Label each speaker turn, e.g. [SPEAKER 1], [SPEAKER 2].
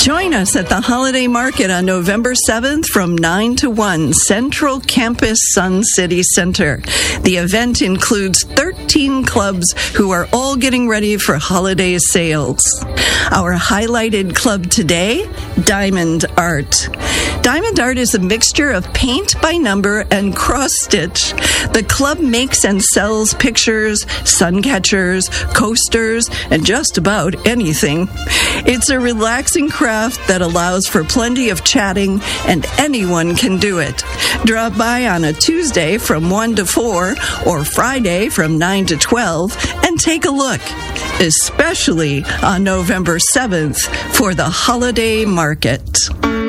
[SPEAKER 1] Join us at the Holiday Market on November 7th from 9 to 1, Central Campus Sun City Center. The event includes 13 clubs who are all getting ready for holiday sales. Our highlighted club today, Diamond Art. Diamond Art is a mixture of paint by number and cross-stitch. The club makes and sells pictures, sun catchers, coasters, and just about anything. It's a relaxing craft that allows for plenty of chatting, and anyone can do it. Drop by on a Tuesday from 1 to 4 or Friday from 9 to 12 and take a look, especially on November 7th for the Holiday Market.